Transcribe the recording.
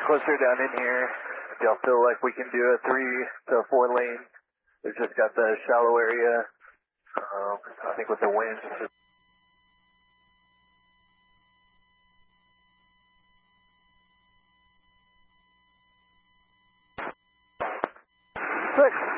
closer down in here. If y'all feel like we can do a 3 to 4 lane, we've just got the shallow area. I think with the wind, it's just six.